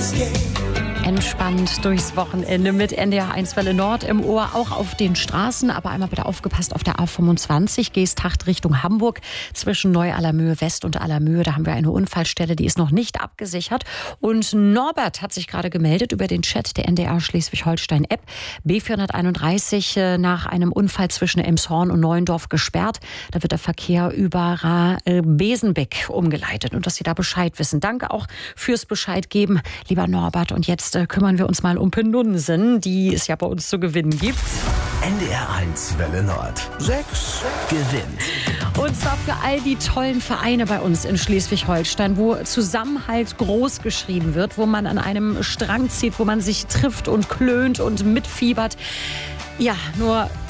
Entspannt durchs Wochenende mit NDR 1 Welle Nord im Ohr, auch auf den Straßen. Aber einmal bitte aufgepasst auf der A25, Geesthacht Richtung Hamburg zwischen Neu-Allermöhe West und Allermöhe. Da haben wir eine Unfallstelle, die ist noch nicht abgesichert. Und Norbert hat sich gerade gemeldet über den Chat der NDR Schleswig-Holstein-App. B431 nach einem Unfall zwischen Elmshorn und Neuendorf gesperrt. Da wird der Verkehr über Besenbeck umgeleitet. Und dass Sie da Bescheid wissen. Danke auch fürs Bescheid geben, lieber Norbert. Und jetzt kümmern wir uns mal um Penunsen, die es ja bei uns zu gewinnen gibt. NDR 1 Welle Nord. 6 gewinnt. Und zwar für all die tollen Vereine bei uns in Schleswig-Holstein, wo Zusammenhalt groß geschrieben wird, wo man an einem Strang zieht, wo man sich trifft und klönt und mitfiebert. Ja, nur